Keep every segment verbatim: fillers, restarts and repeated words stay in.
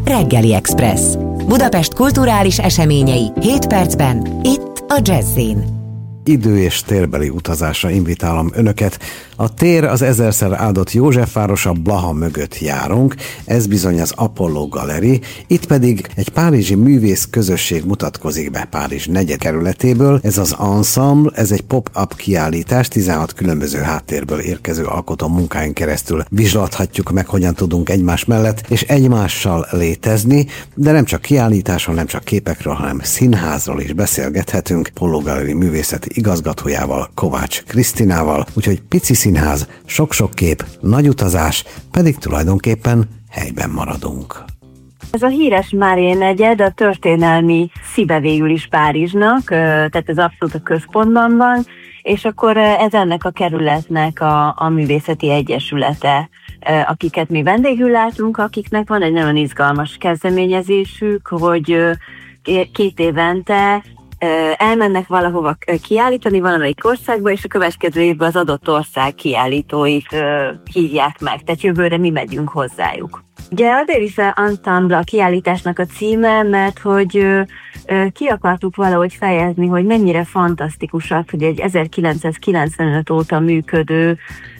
Reggeli Express. Budapest kulturális eseményei hét percben, itt a Jazz-in. Idő- és térbeli utazásra invitálom önöket. A tér az ezerszer áldott Józsefvárosa Blaha mögött járunk, ez bizony az Apollo Galeri, itt pedig egy párizsi művész közösség mutatkozik be Párizs negyed kerületéből. Ez az Ensemble, ez egy pop-up kiállítás, tizenhat különböző háttérből érkező alkotó munkáin keresztül vizslathatjuk meg, hogyan tudunk egymás mellett és egymással létezni, de nem csak kiállításról, nem csak képekről, hanem színházról is beszélgethetünk Apollo Galeri művészeti igazgatójával, Kovács Krisztinával, úgyhogy pici színház, sok-sok kép, nagy utazás, pedig tulajdonképpen helyben maradunk. Ez a híres Marais negyed a történelmi szíve végül is Párizsnak, tehát ez abszolút a központban van, és akkor ez ennek a kerületnek a, a művészeti egyesülete, akiket mi vendégül látunk, akiknek van egy nagyon izgalmas kezdeményezésük, hogy két évente elmennek valahova kiállítani valamelyik országba, és a következő évben az adott ország kiállítóit hívják meg, tehát jövőre mi megyünk hozzájuk. Ugye azért is az Ensemble a kiállításnak a címe, mert hogy ki akartuk valahogy fejezni, hogy mennyire fantasztikus az, hogy egy ezerkilencszázkilencvenöt óta működő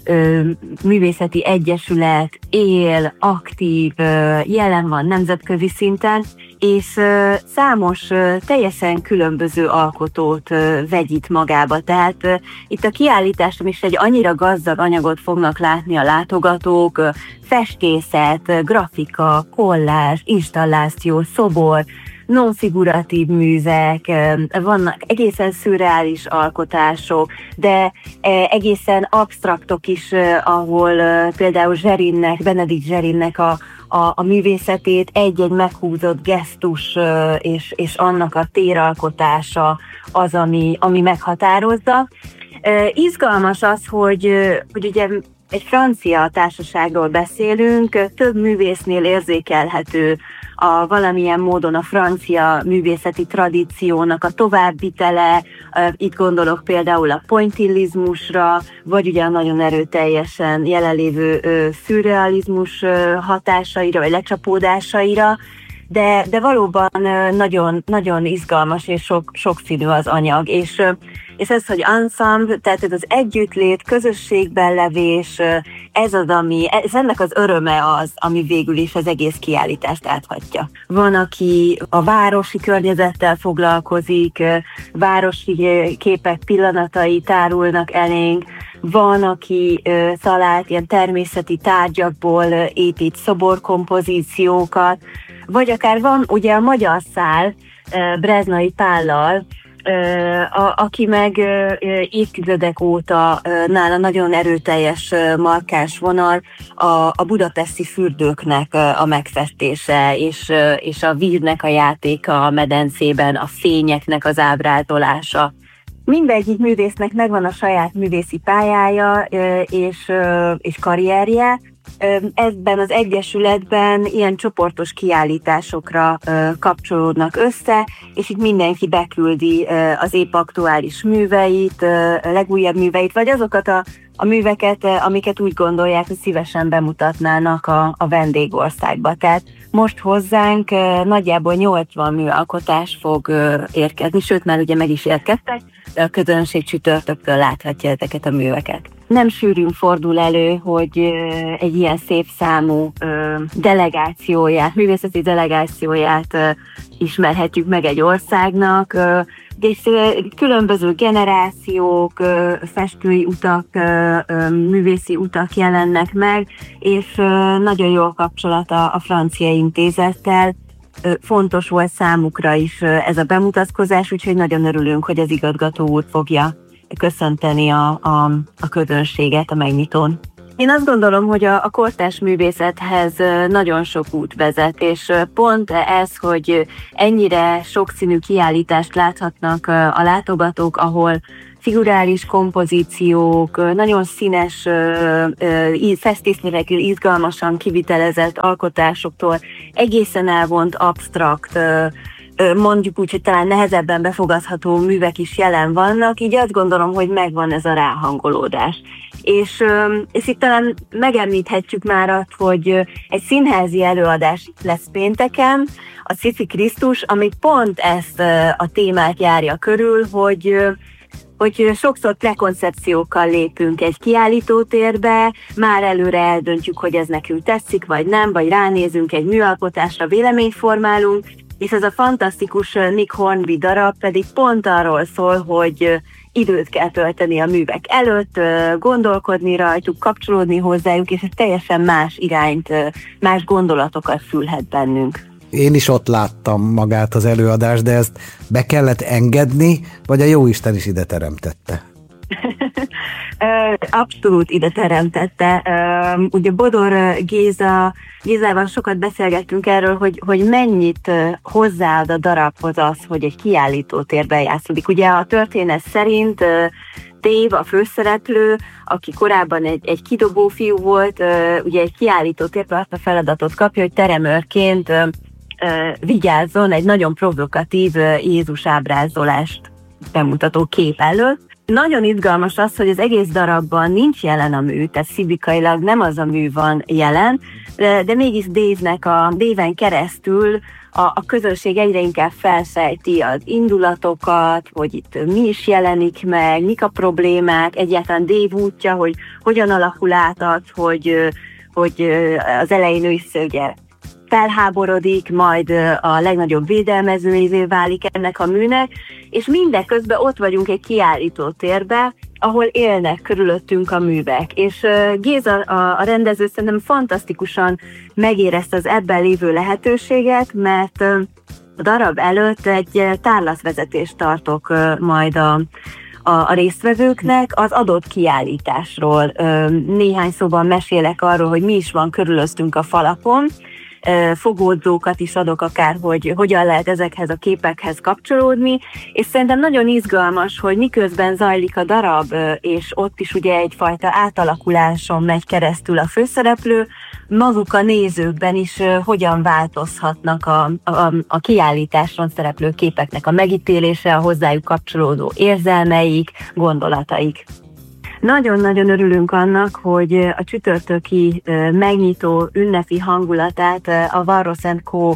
művészeti egyesület él, aktív, jelen van nemzetközi szinten, és számos teljesen különböző alkotót vegyít magába. Tehát itt a kiállításon is egy annyira gazdag anyagot fognak látni a látogatók, festészet, grafika, kollázs, installáció, szobor, non-figuratív művek, vannak egészen szürreális alkotások, de egészen absztraktok is, ahol például Zserinnek, Benedikt Zserinnek a, a, a művészetét egy-egy meghúzott gesztus és, és annak a téralkotása az, ami, ami meghatározza. Izgalmas az, hogy, hogy ugye egy francia társaságról beszélünk, több művésznél érzékelhető a valamilyen módon a francia művészeti tradíciónak a továbbvitele, itt gondolok például a pointillizmusra, vagy ugye a nagyon erőteljesen jelenlévő szürrealizmus hatásaira, vagy lecsapódásaira, de, de valóban nagyon, nagyon izgalmas és sok, sokszínű az anyag, és És ez, hogy ensemble, tehát ez az együttlét, közösségben levés, ez az, ami, ez ennek az öröme az, ami végül is az egész kiállítást áthatja. Van, aki a városi környezettel foglalkozik, városi képek pillanatai tárulnak elénk, van, aki talált ilyen természeti tárgyakból épít szoborkompozíciókat, vagy akár van ugye a magyar szál Breznai Pállal, A, aki meg évtizedek óta nála nagyon erőteljes, markáns vonal a, a budapesti fürdőknek a megfestése, és, és a víznek a játéka a medencében, a fényeknek az ábrázolása. Mindegyik művésznek megvan a saját művészi pályája és, és karrierje. Ebben az egyesületben ilyen csoportos kiállításokra kapcsolódnak össze, és itt mindenki beküldi az épp aktuális műveit, a legújabb műveit, vagy azokat a, a műveket, amiket úgy gondolják, hogy szívesen bemutatnának a, a vendégországba. Tehát most hozzánk nagyjából nyolcvan műalkotás fog érkezni, sőt már ugye meg is érkeztek, de a közönség csütörtöktől láthatja ezeket a műveket. Nem sűrűn fordul elő, hogy egy ilyen szép számú delegációját, művészeti delegációját ismerhetjük meg egy országnak, és különböző generációk, festői utak, művészi utak jelennek meg, és nagyon jó a kapcsolat a Francia Intézettel. Fontos volt számukra is ez a bemutatkozás, úgyhogy nagyon örülünk, hogy az igazgató úr fogja köszönteni a, a, a közönséget a megnyitón. Én azt gondolom, hogy a, a kortárs művészethez nagyon sok út vezet, és pont ez, hogy ennyire sokszínű kiállítást láthatnak a látogatók, ahol figurális kompozíciók, nagyon színes, festészművekkel izgalmasan kivitelezett alkotásoktól egészen elvont, absztrakt, mondjuk úgy, hogy talán nehezebben befogadható művek is jelen vannak, így azt gondolom, hogy megvan ez a ráhangolódás. És, és itt talán megemlíthetjük már azt, hogy egy színházi előadás lesz pénteken, a Szifi Krisztus, ami pont ezt a témát járja körül, hogy hogy sokszor prekoncepciókkal lépünk egy kiállítótérbe, már előre eldöntjük, hogy ez nekünk tetszik, vagy nem, vagy ránézünk egy műalkotásra, véleményt formálunk, és ez a fantasztikus Nick Hornby darab pedig pont arról szól, hogy időt kell tölteni a művek előtt, gondolkodni rajtuk, kapcsolódni hozzájuk, és ez teljesen más irányt, más gondolatokat szülhet bennünk. Én is ott láttam magát az előadást, de ezt be kellett engedni, vagy a jóisten is ide teremtette? Abszolút ide teremtette. Ugye Bodor Géza, Gézával sokat beszélgettünk erről, hogy, hogy mennyit hozzáad a darabhoz az, hogy egy kiállítótérben játszódik. Ugye a történet szerint Dave, a főszereplő, aki korábban egy, egy kidobó fiú volt, ugye egy kiállítótérben azt a feladatot kapja, hogy teremőrként vigyázzon egy nagyon provokatív Jézus ábrázolást bemutató kép előtt. Nagyon izgalmas az, hogy az egész darabban nincs jelen a mű, tehát szibikailag nem az a mű van jelen, de, de mégis Dave-nek a Dave-en keresztül a, a közönség egyre inkább felfejti az indulatokat, hogy itt mi is jelenik meg, mik a problémák, egyáltalán Dave útja, hogy hogyan alakul át az, hogy, hogy az elején ő is ugye felháborodik, majd a legnagyobb védelmezőjévé válik ennek a műnek, és mindeközben ott vagyunk egy kiállítótérbe, ahol élnek körülöttünk a művek. És Géza, a, a rendező szerintem fantasztikusan megérezte az ebben lévő lehetőséget, mert a darab előtt egy tárlatvezetést tartok majd a A, a résztvevőknek az adott kiállításról. Néhány szóban mesélek arról, hogy mi is van körülöttünk a falakon, fogódzókat is adok akár, hogy hogyan lehet ezekhez a képekhez kapcsolódni, és szerintem nagyon izgalmas, hogy miközben zajlik a darab, és ott is ugye egyfajta átalakuláson megy keresztül a főszereplő, maguk a nézőkben is hogyan változhatnak a, a, a kiállításon szereplő képeknek a megítélése, a hozzájuk kapcsolódó érzelmeik, gondolataik. Nagyon-nagyon örülünk annak, hogy a csütörtöki megnyitó ünnepi hangulatát a Varros and Co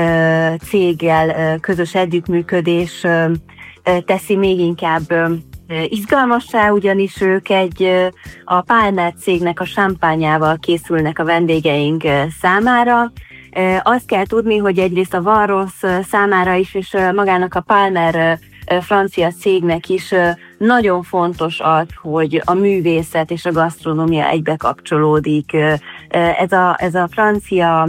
céggel közös együttműködés teszi még inkább izgalmassá, ugyanis ők egy a Palmer cégnek a sampányával készülnek a vendégeink számára. Azt kell tudni, hogy egyrészt a Varros számára is, és magának a Palmer francia cégnek is nagyon fontos az, hogy a művészet és a gasztronómia egybe kapcsolódik. Ez a, ez a francia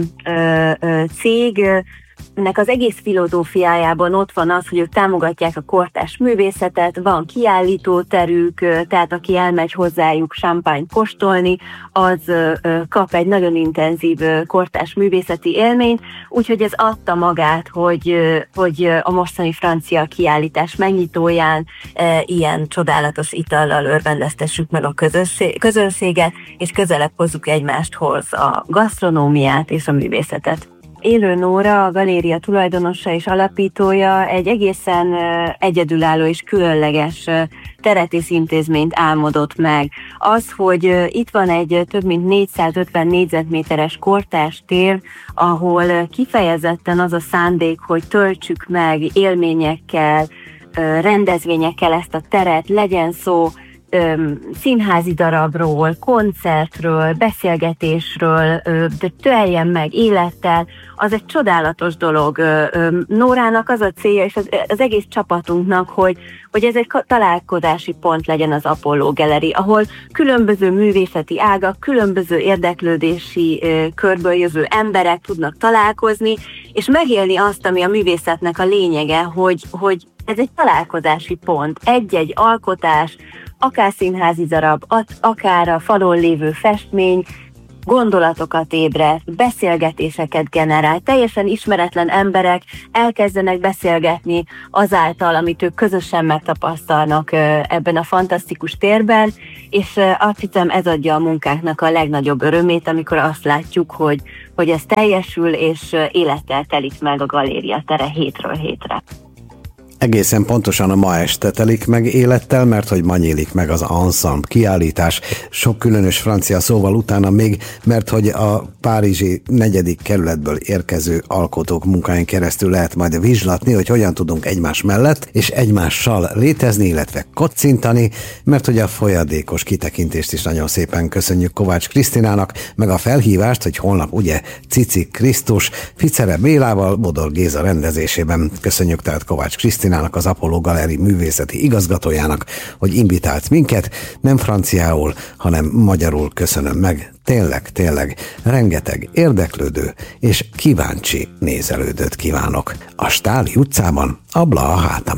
cég, ennek az egész filozófiájában ott van az, hogy ők támogatják a kortárs művészetet, van kiállítóterük, tehát aki elmegy hozzájuk champagne kóstolni, az kap egy nagyon intenzív kortárs művészeti élményt, úgyhogy ez adta magát, hogy, hogy a mostani francia kiállítás megnyitóján ilyen csodálatos itallal örvendeztessük meg a közönséget, és közelebb hozzuk egymáshoz a gasztronómiát és a művészetet. Élő Nóra, a galéria tulajdonosa és alapítója egy egészen egyedülálló és különleges teretész intézményt álmodott meg. Az, hogy itt van egy több mint négyszázötven négyzetméteres kortárs tér, ahol kifejezetten az a szándék, hogy töltsük meg élményekkel, rendezvényekkel ezt a teret, legyen szó színházi darabról, koncertről, beszélgetésről, de töljen meg élettel, az egy csodálatos dolog. Nórának az a célja, és az, az egész csapatunknak, hogy, hogy ez egy találkozási pont legyen az Apollo Gallery, ahol különböző művészeti ágak, különböző érdeklődési körből jövő emberek tudnak találkozni, és megélni azt, ami a művészetnek a lényege, hogy, hogy ez egy találkozási pont, egy-egy alkotás, akár színházi darab, akár a falon lévő festmény, gondolatokat ébreszt, beszélgetéseket generál, teljesen ismeretlen emberek elkezdenek beszélgetni azáltal, amit ők közösen megtapasztalnak ebben a fantasztikus térben, és azt hiszem ez adja a munkánknak a legnagyobb örömét, amikor azt látjuk, hogy, hogy ez teljesül, és élettel telik meg a galéria tere hétről hétre. Egészen pontosan a ma este telik meg élettel, mert hogy ma nyílik meg az ensemble kiállítás, sok különös francia szóval utána még, mert hogy a párizsi negyedik kerületből érkező alkotók munkáin keresztül lehet majd vizslatni, hogy hogyan tudunk egymás mellett és egymással létezni, illetve kocintani, mert hogy a folyadékos kitekintést is nagyon szépen köszönjük Kovács Krisztinának, meg a felhívást, hogy holnap ugye Cici Krisztus, Ficere Bélával, Bodor Géza rendezésében. Köszönjük tehát Kovács Krisztinának, az Apollo Galeri művészeti igazgatójának, hogy invitált minket, nem franciául, hanem magyarul köszönöm meg. Tényleg, tényleg, rengeteg érdeklődő és kíváncsi nézelődőt kívánok. A Stáli utcában, a Blaha hátam